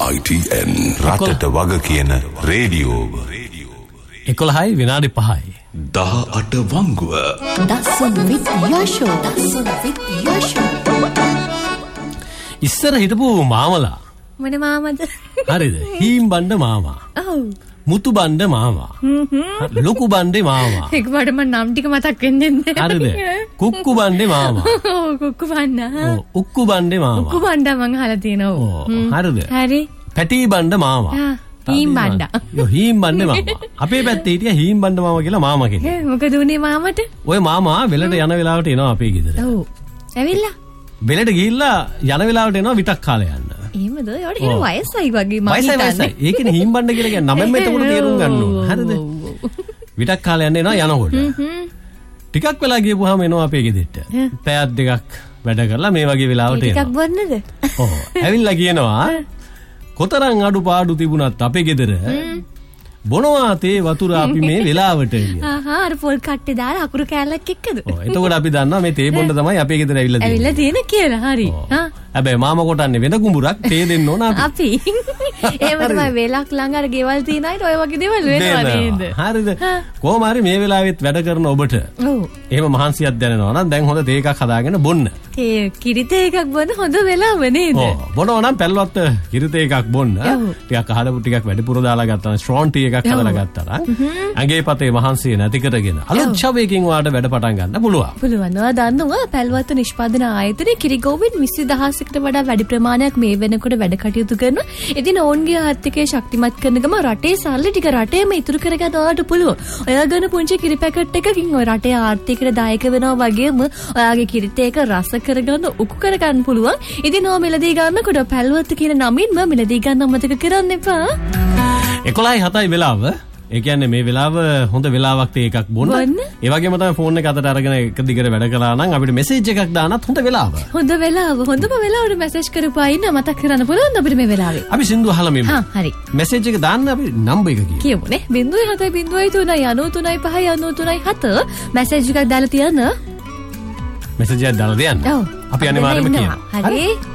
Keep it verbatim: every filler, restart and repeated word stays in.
I T N රටට වග කියන රේඩියෝ එකොළහයි විනාඩි පහයි දහ අට වංගුව දසුන් විත් යෂෝ දසුන් විත් යෂෝ ඉස්සර හිටපු මාමලා මොන මාමද හරිද හීම් බණ්ඩ මාමා ඔව් මුතු බණ්ඩ මාමා ලොකු බණ්ඩේ මාමා ඒකවල මම නම් ටික මතක් වෙන්නේ නැහැ හරිද කුක්කු බණ්ඩේ මාමා ඔව් කුක්කු බණ්ඩ ඔව් උක්කු බණ්ඩේ මාමා උක්කු බණ්ඩ මං අහලා තියෙනවා ඔව් හරිද හරි පැටි බණ්ඩ මාමා හීම් බණ්ඩ යෝ හීම් බණ්ඩේ මාමා අපේ පැත්තේ හිටියා හීම් බණ්ඩ මාමා කියලා මාමා කෙනෙක් ඒ මොකද උනේ මාමට ඔය මාමා වෙලට යන වෙලාවට එනවා අපේ ගෙදර ඔව් ඇවිල්ලා වෙලට ගිහිල්ලා යන වෙලාවට එනවා විතක් කාලේ යන්න එහෙමද ඒවට හිර වයසයි වගේ මම වයසයි වයසයි ඒකනේ හීම් බණ්ඩ කියලා කියන්නේ නමෙන් එතකොට තේරුම් ගන්න ඕන හරිද විතක් කාලේ යන්න එනවා යනකොට ටිකක් වෙලා ගියපුවාම එනවා අපේ ගෙදෙට්ට පැයක් දෙකක් වැඩ කරලා මේ වගේ වෙලාවට එනවා ටිකක් බොන්නද ඔව් ඇවිල්ලා කියනවා කොතරම් අඩුපාඩු තිබුණත් අපේ ගෙදර බොනවා තේ වතුර අපි මේ වෙලාවට කියලා. ආහා අර පොල් කට්ටේ දාලා අකුරු කෑල්ලක් එක්කද? ඔව් එතකොට අපි දන්නවා මේ තේ බොන්න තමයි අපේ ගෙදර ඇවිල්ලා තියෙන්නේ. ඇවිල්ලා තියෙන කියලා හරි. හා හැබැයි මාමා කොටන්නේ වෙන කුඹුරක් තේ දෙන්න ඕන අපි. අපි. එහෙම තමයි වෙලක් ළඟ අර ගෙවල් තියන අයට ඔය වගේ දේවල් වෙනවා නේද? හරිද? කොහොම හරි මේ වෙලාවෙත් වැඩ කරන ඔබට. ඔව්. එහෙම මහන්සියක් දැනෙනවා නම් දැන් හොඳ තේ එකක් හදාගෙන බොන්න. ඒ කිරි තේ එකක් බොන්න හොඳ වෙලාව නේද? ඔව්. බොනවා නම් පැල්ලවත් කිරි තේ එකක් බොන්න. ටිකක් අහඩපු ටිකක් වැඩිපුර දාලා ගත්තා නම් ස්ට්‍රෝන් ටී එකක් හදලා ගත්තා. ඇඟේ පතේ මහන්සිය නැති කරගෙන අලුත් ඡවයකින් වාට වැඩ පටන් ගන්න පුළුවන්. පුළුවන්. ඔයා දන්නවා පැල්වත්ත නිෂ්පාදන ආයතනයේ කිරිගෝවින් විසි දහසකට වඩා වැඩි ප්‍රමාණයක් මේ වෙනකොට වැඩ කටයුතු කරනවා. ඉතින් ඔවුන්ගේ ආර්ථිකය ශක්තිමත් කරන ගම රටේ සල්ලි ටික රටේම ඉතුරු කරගන්න ඔයාලට පුළුවන්. ඔයා ගන්න පුංචි කිරි පැකට් එකකින් ඔය රටේ ආර්ථිකයට දායක වෙනවා වගේම ඔයාගේ කිරිත එක රස කරගන්න උකු කරගන්න පුළුවන්. ඉතින් ඔයා මිලදී ගන්නකොට පැල්වත්ත කියන නමින්ම මිලදී ගන්න අමතක කරන්න එපා. එකොළහයි හතයි වෙලාව ඒ කියන්නේ මේ වෙලාව හොඳ වෙලාවක් තේ එකක් බොන්න. ඒ වගේම තමයි ෆෝන් එක අතට අරගෙන එක දිගට වැඩ කළා නම් අපිට මෙසේජ් එකක් දානත් හොඳ වෙලාව. හොඳ වෙලාව. හොඳම වෙලාවට මෙසේජ් කරපුවා ඉන්න මතක් කරන්න පුළුවන් අපිට මේ වෙලාවේ. අපි සින්දු අහලා මෙමු. හා හරි. මෙසේජ් එක දාන්න අපි නම්බර් එක කියමු. කියමු නේ. ज़ीरो सात ज़ीरो तीन नौ तीन पाँच नौ तीन सात මෙසේජ් එකක් දාලා තියන්න. මෙසේජ් එකක් දාලා තියන්න. ඔව්. අපි අනිවාර්යයෙන්ම කියමු. හරි.